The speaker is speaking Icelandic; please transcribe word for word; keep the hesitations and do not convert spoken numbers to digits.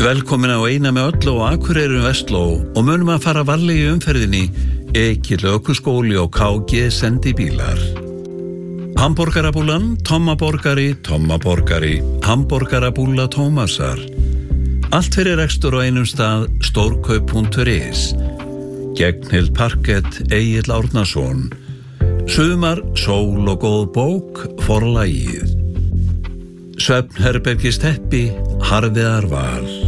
Velkomin á eina með öllu og Akureyri Vestló og munum að fara varlega í umferðinni Ekill ökuskóli og K G sendi bílar. Hamborgarabúlan, Tommaborgari, Tommaborgari, Hamborgarabúla Tómasar. Allt fyrir rekstur á einum stað, stórkaup punktur is. Gegnhild Parkett, Egill Árnason. Sumar, sól og góð bók, forlagið. Svefnherbergis teppi, Harðiðar Val.